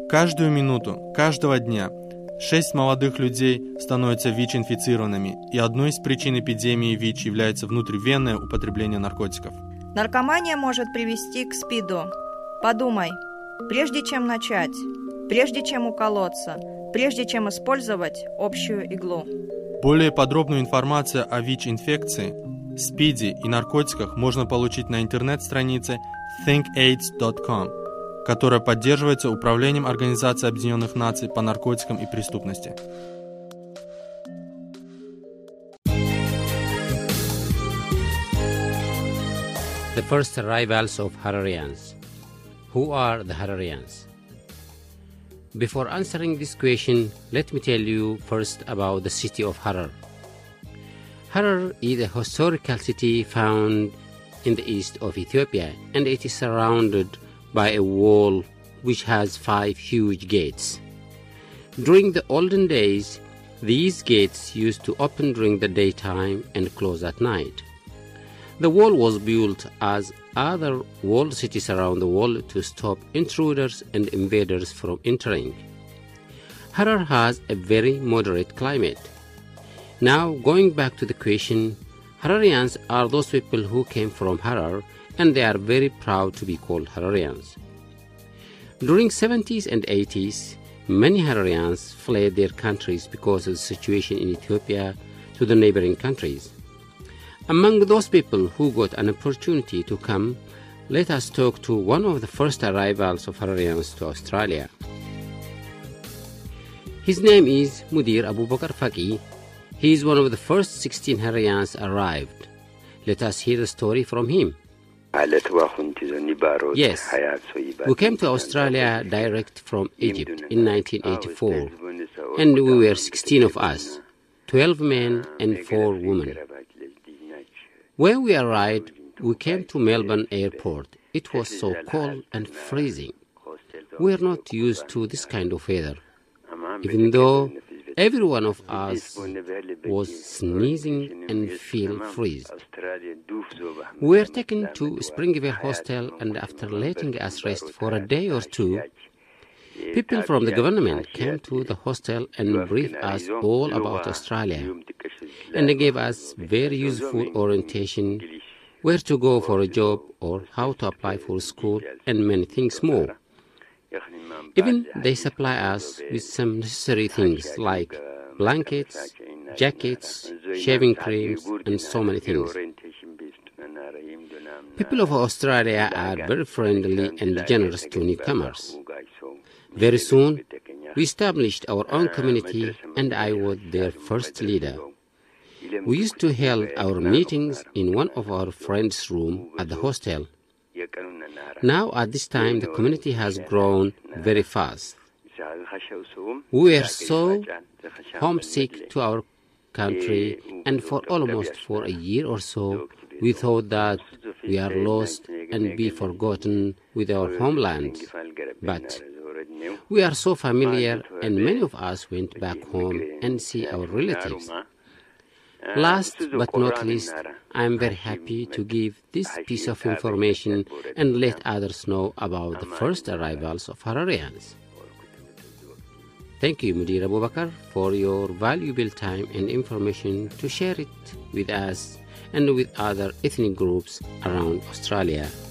Каждую минуту, каждого дня 6 молодых людей становятся ВИЧ-инфицированными, и одной из причин эпидемии ВИЧ является внутривенное употребление наркотиков. Наркомания может привести к СПИДу. Подумай, прежде чем начать, прежде чем уколоться, прежде чем использовать общую иглу. Более подробную информацию о ВИЧ-инфекции, СПИДе и наркотиках можно получить на интернет-странице thinkaids.com, которая поддерживается Управлением Организации Объединенных Наций по наркотикам и преступности. The first arrivals of Hararians. Who are the Hararians? Before answering this question, let me tell you first about the city of Harar. Harar is a historical city found in the east of Ethiopia, and it is surrounded by a wall which has 5 huge gates. During the olden days, these gates used to open during the daytime and close at night. The wall was built as other walled cities around the world to stop intruders and invaders from entering. Harar has a very moderate climate. Now, going back to the question, Hararians are those people who came from Harar, and they are very proud to be called Hararians. During 70s and 80s, many Hararians fled their countries because of the situation in Ethiopia to the neighboring countries. Among those people who got an opportunity to come, let us talk to one of the first arrivals of Hararians to Australia. His name is Mudir Abu Bakr Faqi. He is one of the first 16 Hararians arrived. Let us hear the story from him. Yes, we came to Australia direct from Egypt in 1984, and we were 16 of us, 12 men and 4 women. When we arrived, we came to Melbourne Airport. It was so cold and freezing. We are not used to this kind of weather, even though every one of us was sneezing and feel freezed. We were taken to Springvale Hostel, and after letting us rest for a day or two, people from the government came to the hostel and briefed us all about Australia, and they gave us very useful orientation, where to go for a job or how to apply for school and many things more. Even they supply us with some necessary things like blankets, jackets, shaving creams, and so many things. People of Australia are very friendly and generous to newcomers. Very soon, we established our own community, and I was their first leader. We used to hold our meetings in one of our friends' rooms at the hostel. Now, at this time, the community has grown very fast. We were so homesick to our country, and for almost a year or so, we thought that we are lost and be forgotten with our homeland. But we are so familiar, and many of us went back home and see our relatives. Last but not least, I am very happy to give this piece of information and let others know about the first arrivals of Hararians. Thank you, Mudir Abu Bakr, for your valuable time and information to share it with us and with other ethnic groups around Australia.